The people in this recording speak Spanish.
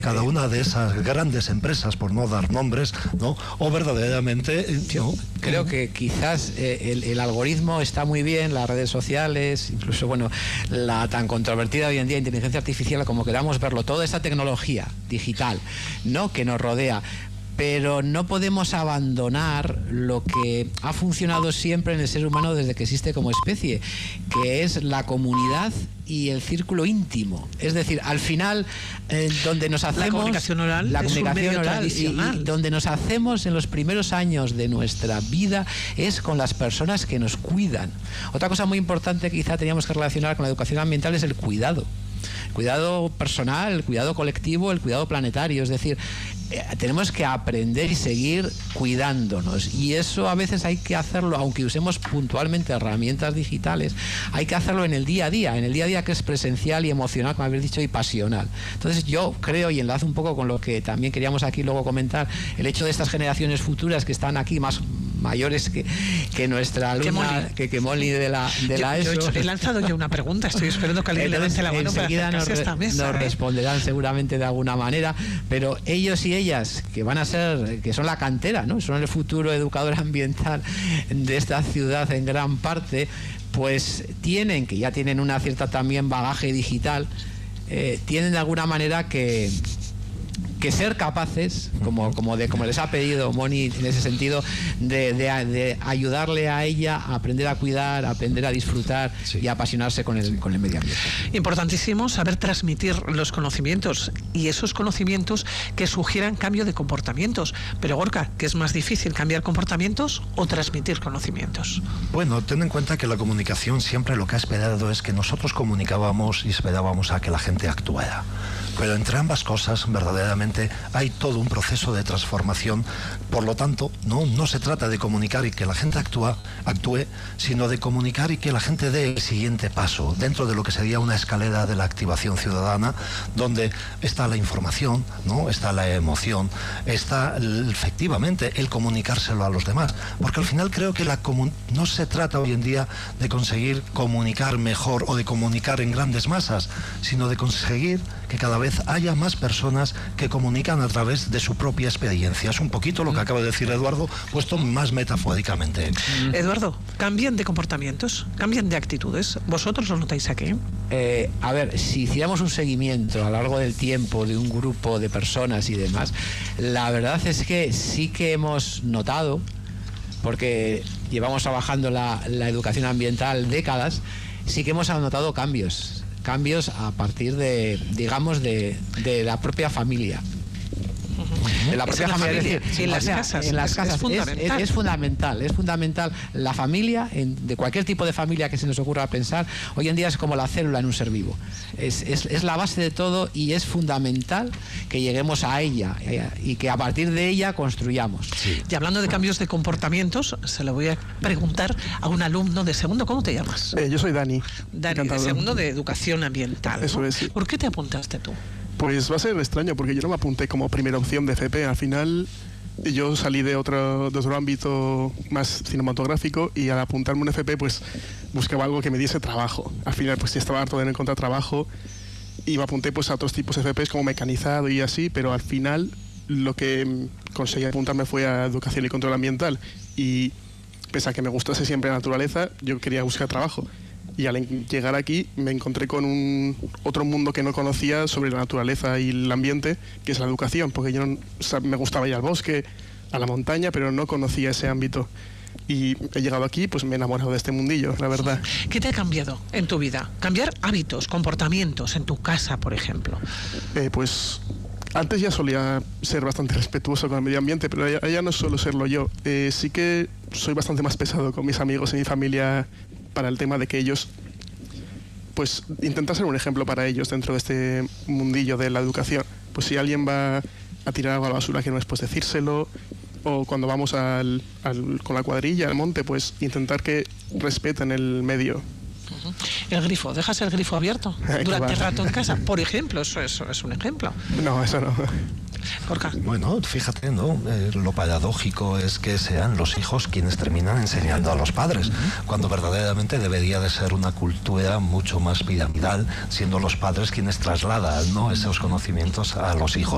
cada una de esas grandes empresas, por no dar nombres, ¿no? O verdaderamente, ¿no? Creo que quizás el algoritmo está muy bien, las redes sociales, incluso, bueno, la tan controvertida hoy en día inteligencia artificial, como queramos verlo, toda esta tecnología digital, ¿no?, que nos rodea. Pero no podemos abandonar lo que ha funcionado siempre en el ser humano desde que existe como especie, que es la comunidad y el círculo íntimo. Es decir, al final, donde nos hacemos... La comunicación oral es un medio tradicional. Y donde nos hacemos en los primeros años de nuestra vida es con las personas que nos cuidan. Otra cosa muy importante que quizá teníamos que relacionar con la educación ambiental es el cuidado. El cuidado personal, el cuidado colectivo, el cuidado planetario. Es decir, tenemos que aprender y seguir cuidándonos, y eso a veces hay que hacerlo, aunque usemos puntualmente herramientas digitales, hay que hacerlo en el día a día, que es presencial y emocional, como habéis dicho, y pasional. Entonces yo creo, y enlazo un poco con lo que también queríamos aquí luego comentar, el hecho de estas generaciones futuras que están aquí más mayores que nuestra alumna, que Molly de la ESO. He lanzado yo una pregunta, estoy esperando que alguien levante la mano para acercarse a esta mesa. Nos responderán seguramente de alguna manera, pero ellos y ellas, que van a ser, que son la cantera, ¿no?, son el futuro educador ambiental de esta ciudad en gran parte, pues que ya tienen una cierta también bagaje digital, tienen de alguna manera que ser capaces, como les ha pedido Moni en ese sentido, de ayudarle a ella a aprender a cuidar, a aprender a disfrutar, sí, y a apasionarse con el medio ambiente. Importantísimo saber transmitir los conocimientos, y esos conocimientos que sugieran cambio de comportamientos. Pero Gorka, ¿qué es más difícil, cambiar comportamientos o transmitir conocimientos? Bueno, ten en cuenta que la comunicación siempre lo que ha esperado es que nosotros comunicábamos y esperábamos a que la gente actuara. Pero entre ambas cosas, verdaderamente, hay todo un proceso de transformación. Por lo tanto, no se trata de comunicar y que la gente actúe, sino de comunicar y que la gente dé el siguiente paso, dentro de lo que sería una escalera de la activación ciudadana, donde está la información, ¿no?, está la emoción, está efectivamente el comunicárselo a los demás. Porque al final creo que no se trata hoy en día de conseguir comunicar mejor o de comunicar en grandes masas, sino de conseguir que cada vez haya más personas que comunican a través de su propia experiencia. Es un poquito lo que acaba de decir Eduardo, puesto más metafóricamente. Eduardo, ¿cambian de comportamientos? ¿Cambian de actitudes? ¿Vosotros lo notáis aquí? A ver, si hiciéramos un seguimiento a lo largo del tiempo de un grupo de personas y demás, la verdad es que sí que hemos notado, porque llevamos trabajando la educación ambiental décadas, sí que hemos notado cambios a partir de, digamos, de la propia familia. De la propia familia. Sí, en las casas. Es fundamental la familia, de cualquier tipo de familia que se nos ocurra pensar. Hoy en día es como la célula en un ser vivo. Es la base de todo, y es fundamental que lleguemos a ella y que a partir de ella construyamos. Sí. Y hablando de cambios de comportamientos, se lo voy a preguntar a un alumno de segundo. ¿Cómo te llamas? Yo soy Dani. Dani, de segundo de educación ambiental, ¿no? Eso es, sí. ¿Por qué te apuntaste tú? Pues va a ser extraño, porque yo no me apunté como primera opción de FP. Al final yo salí de otro ámbito más cinematográfico, y al apuntarme a un FP pues buscaba algo que me diese trabajo. Al final pues estaba harto de no encontrar trabajo, y me apunté pues a otros tipos de FPs como mecanizado y así, pero al final lo que conseguí apuntarme fue a educación y control ambiental, y pese a que me gustase siempre la naturaleza, yo quería buscar trabajo. Y al llegar aquí me encontré con otro mundo que no conocía sobre la naturaleza y el ambiente, que es la educación, porque yo me gustaba ir al bosque, a la montaña, pero no conocía ese ámbito. Y he llegado aquí, pues me he enamorado de este mundillo, la verdad. ¿Qué te ha cambiado en tu vida? Cambiar hábitos, comportamientos en tu casa, por ejemplo. Pues antes ya solía ser bastante respetuoso con el medio ambiente, pero ya no suelo serlo yo. Sí que soy bastante más pesado con mis amigos y mi familia, para el tema de que ellos, pues intenta ser un ejemplo para ellos dentro de este mundillo de la educación. Pues si alguien va a tirar algo a la basura, que no es pues decírselo, o cuando vamos con la cuadrilla al monte, pues intentar que respeten el medio. El grifo, ¿dejas el grifo abierto durante rato en casa? Por ejemplo, eso es un ejemplo. No, eso no. Gorka. Bueno, fíjate, ¿no? Lo paradójico es que sean los hijos quienes terminan enseñando a los padres, cuando verdaderamente debería de ser una cultura mucho más piramidal, siendo los padres quienes trasladan, ¿no?, esos conocimientos a los hijos.